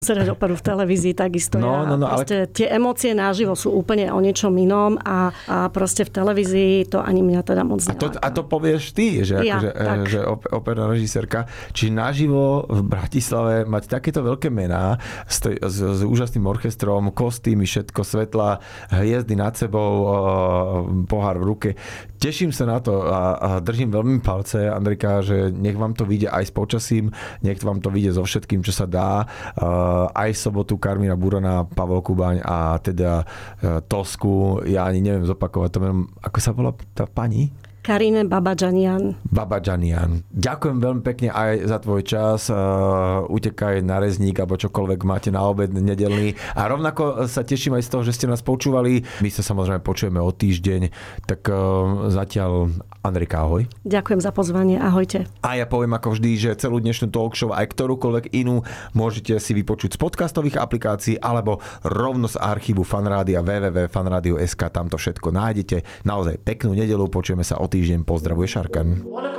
Pozerať operu v televízii takisto. Ale tie emócie naživo sú úplne o niečom inom a proste v televízii to ani mňa teda moc neláka. A to povieš ty, že operná režisérka. Či naživo v Bratislave mať takéto veľké mená s úžasným orchestrom, kostýmy, všetko, svetla, hviezdy nad sebou, pohár v ruke. Teším sa na to a držím veľmi palce, Andrika, že nech vám to vyjde aj s počasím, nech vám to vyjde so všetkým, čo sa dá. Aj v sobotu Karmína Burana, Pavel Kubaň a teda Tosku. Ja ani neviem zopakovať to meno. Ako sa volá tá pani? Karine Babadžanian. Ďakujem veľmi pekne aj za tvoj čas. Utekaj na Rezník alebo čokoľvek máte na obed nedeľný. A rovnako sa teším aj z toho, že ste nás počúvali. My sa samozrejme počujeme o týždeň. Tak zatiaľ Andrika, ahoj. Ďakujem za pozvanie, ahojte. A ja poviem ako vždy, že celú dnešnú talk show aj ktorúkoľvek inú môžete si vypočuť z podcastových aplikácií alebo rovno z archívu Fanrádia www.fanradio.sk. Tam to všetko nájdete. Naozaj peknú nedeľu, počujeme sa o týždeň. Pozdravuje Šarkan.